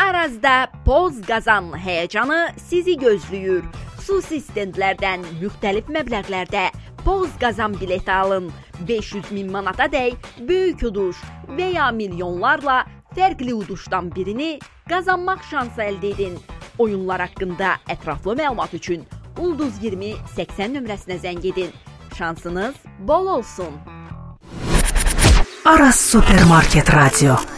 Arazda Poz Qazan həyəcanı sizi gözləyir. Xüsusi stendlərdən müxtəlif məbləğlərdə Poz Qazan bileti alın. 500.000 manatadək böyük uduş və ya milyonlarla fərqli uduşdan birini qazanmaq şansı əldə edin. Oyunlar haqqında ətraflı məlumat üçün Ulduz 20 80 nömrəsinə zəng edin. Şansınız bol olsun. Aras Supermarket Radio.